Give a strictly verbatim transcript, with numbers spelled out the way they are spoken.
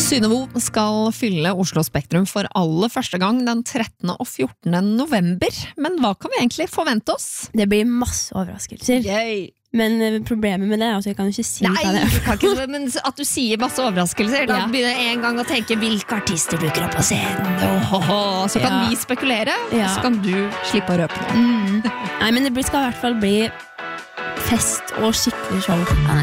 Synnøve skal fylle Oslo Spektrum for aller første gang den trettende og fjortende november. Men hva kan vi egentlig forvente oss? Det blir masse overraskelser. Yay. Men problemet med det er at jeg kan ikke si Nei, hva det du kan ikke, men at du sier masse overraskelser, da Ja. begynner jeg en gang å tenke hvilke artister dukker opp på scenen. Åh, så kan Ja. vi spekulere, Ja. så kan du slippe å røpe noe. Mm. Nei, men det blir- skal i hvert fall bli fest og skikkelig show.